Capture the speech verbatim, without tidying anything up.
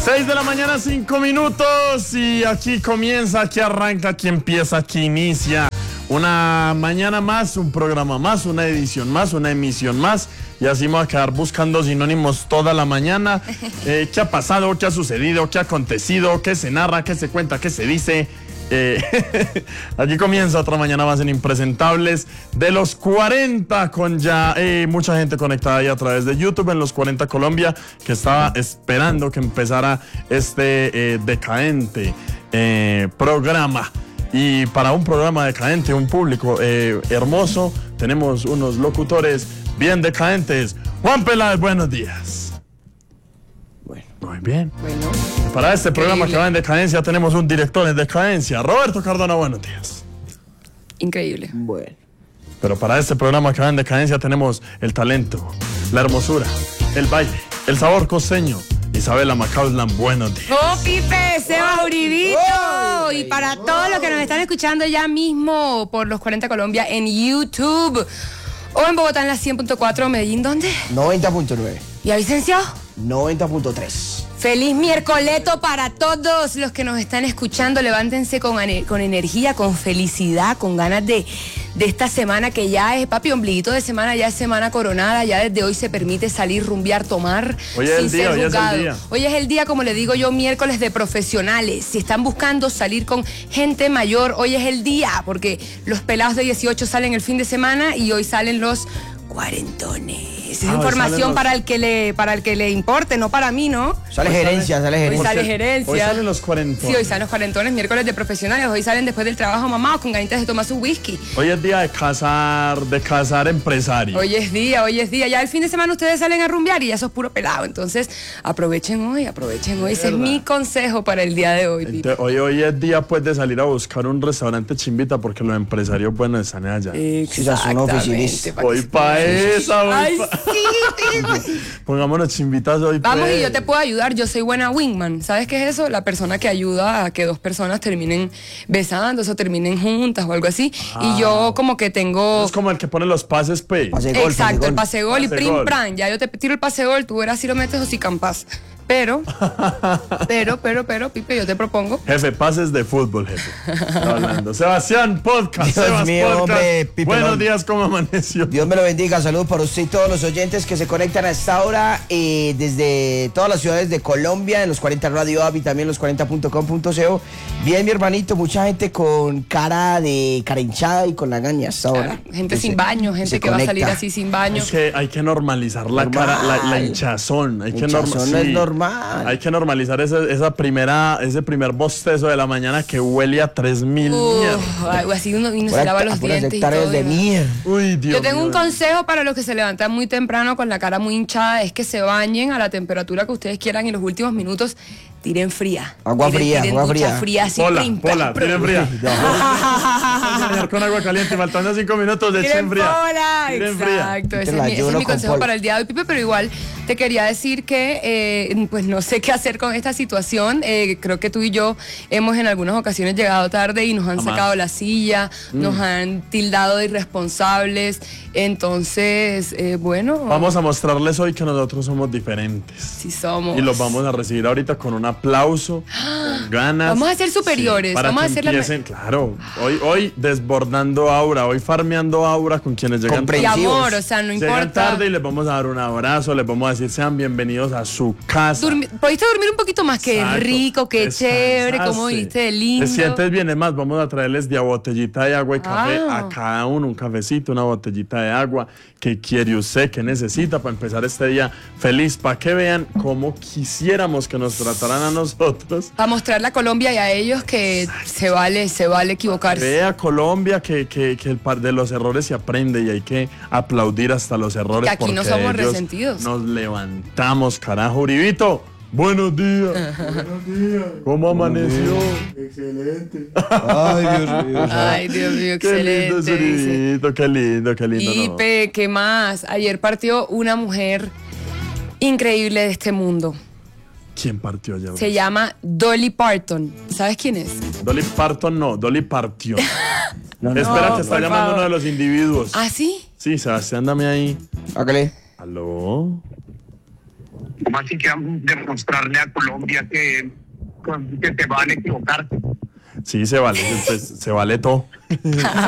seis de la mañana, cinco minutos. Y aquí comienza, aquí arranca, aquí empieza, aquí inicia. Una mañana más, un programa más, una edición más, una emisión más. Y así vamos a quedar buscando sinónimos toda la mañana. Eh, ¿Qué ha pasado? ¿Qué ha sucedido? ¿Qué ha acontecido? ¿Qué se narra? ¿Qué se cuenta? ¿Qué se dice? Eh, aquí comienza otra mañana más en Impresentables de los cuarenta, con ya eh, mucha gente conectada ahí a través de YouTube en los cuarenta Colombia, que estaba esperando que empezara este eh, decadente eh, programa. Y para un programa decadente, un público eh, hermoso, tenemos unos locutores bien decadentes. Juan Peláez, buenos días. Bueno. Muy bien. Bueno. Para este programa que va en decadencia tenemos un director en decadencia. Roberto Cardona, buenos días. Increíble. Bueno. Pero para este programa que va en decadencia tenemos el talento, la hermosura, el baile, el sabor costeño. Isabela Macauslan, buenos días. ¡Oh, Pipe! ¡Seba Uribito! Oh, y para oh. todos los que nos están escuchando ya mismo por los cuarenta Colombia en YouTube o en Bogotá en la cien punto cuatro, Medellín, ¿dónde? noventa punto nueve. ¿Y a Vicencio? noventa punto tres. Feliz miércoleto para todos los que nos están escuchando. Levántense con, con energía, con felicidad, con ganas de, de esta semana que ya es, papi, ombliguito de semana, ya es semana coronada, ya desde hoy se permite salir, rumbear, tomar. Hoy es el día, hoy es el día. Hoy es el día, como le digo yo, miércoles de profesionales. Si están buscando salir con gente mayor, hoy es el día, porque los pelados de dieciocho salen el fin de semana y hoy salen los cuarentones. Es ah, información los... para el que le para el que le importe, no para mí, ¿no? Sale gerencia, sale gerencia. Hoy sale gerencia. Hoy salen los cuarentones. Sí, hoy salen los cuarentones, miércoles de profesionales. Hoy salen después del trabajo mamados con ganitas de tomar su whisky. Hoy es día de casar, de casar empresarios. Hoy es día, hoy es día. Ya el fin de semana ustedes salen a rumbear y ya sos puro pelado. Entonces, aprovechen hoy, aprovechen hoy. Ese es mi consejo para el día de hoy. Entonces, hoy, hoy es día pues de salir a buscar un restaurante chimbita porque los empresarios buenos están allá. Exactamente. Hoy pa' esa, hoy Ay, pa... sí. Pongámonos chimbitas hoy. Vamos, pues. Y yo te puedo ayudar, yo soy buena wingman. ¿Sabes qué es eso? La persona que ayuda a que dos personas terminen besándose o terminen juntas o algo así. Ah. Y yo como que tengo... Es como el que pone los pases, pues. Pase gol, Exacto, pase gol. el pase gol y prim pran. Ya yo te tiro el pase gol, tú verás si lo metes o si campas. Pero, pero, pero, pero, Pipe, yo te propongo. Jefe, pases de fútbol, jefe. Está hablando. Sebastián Podcast. Dios Sebas mío, Podcast. hombre, Pipe, Buenos no. días, ¿cómo amaneció? Dios me lo bendiga. Saludos para usted y todos los oyentes que se conectan a esta hora eh, desde todas las ciudades de Colombia, en los cuarenta Radio App y también los cuarenta punto com punto co. Bien, mi hermanito, mucha gente con cara de cara hinchada y con la gaña hasta ahora. Claro, gente sin baño, gente que conecta. Va a salir así sin baño. Es que hay que normalizar la normal. cara, la, la hinchazón. Hay hinchazón que norma no sí. es normal. Hay que normalizar ese, esa primera, ese primer bostezo de la mañana que huele a tres mil mierda. Así uno, uno se lava los dientes y todo. De mierda. Uy, Dios Yo tengo mío. un consejo para los que se levantan muy temprano con la cara muy hinchada, es que se bañen a la temperatura que ustedes quieran y los últimos minutos tiren fría. Agua tiren, fría, tiren agua ducha fría. fría así, Pola, prim, pola, prim, tiren fría. Bañar con agua caliente, faltando cinco minutos de echen fría. Pola, tiren exacto. fría. Ese es mi, ese es mi consejo pola. Para el día de hoy, Pipe, pero igual te quería decir que eh, pues no sé qué hacer con esta situación. Eh, creo que tú y yo hemos en algunas ocasiones llegado tarde y nos han Jamás. sacado la silla, mm. nos han tildado de irresponsables. Entonces, eh, bueno. Vamos a mostrarles hoy que nosotros somos diferentes. Sí somos. Y los vamos a recibir ahorita con un aplauso, con ganas. Vamos a ser superiores. Sí, para vamos que a hacer empiecen, la... claro. Hoy, hoy desbordando aura, hoy farmeando aura con quienes llegan tarde. Y amor, o sea, no importa. Llegan tarde y les vamos a dar un abrazo, les vamos a decir sean bienvenidos a su casa. Durmi Pudiste dormir un poquito más, que Exacto. rico, qué chévere, cómo viniste de lindo. Te sientes bien, es más, vamos a traerles de a botellita de agua y café ah. a cada uno, un cafecito, una botellita de agua que quiere usted, que necesita para empezar este día feliz, para que vean cómo quisiéramos que nos trataran a nosotros. Para mostrarle a Colombia y a ellos que Exacto. se vale, se vale equivocarse. Vea Colombia que, que, que el par de los errores se aprende y hay que aplaudir hasta los errores. Que aquí no somos resentidos. Nos levantamos, carajo, Uribito. Buenos días. Buenos días. ¿Cómo amaneció? Excelente. Ay, Dios mío. Ay, Dios mío, excelente. Qué lindo, Uribito, qué lindo, qué lindo. Y no. pe, ¿qué más? Ayer partió una mujer increíble de este mundo. ¿Quién partió allá? Se llama Dolly Parton. ¿Sabes quién es? Dolly Parton no, Dolly partió. No, no, Espera, que está por llamando favor. uno de los individuos. ¿Ah, sí? Sí, Sebastián, dame ahí. Hágale. ¿Aló? ¿Cómo así que demostrarle a Colombia que, que se vale equivocarse? Sí, se vale, pues, se vale todo.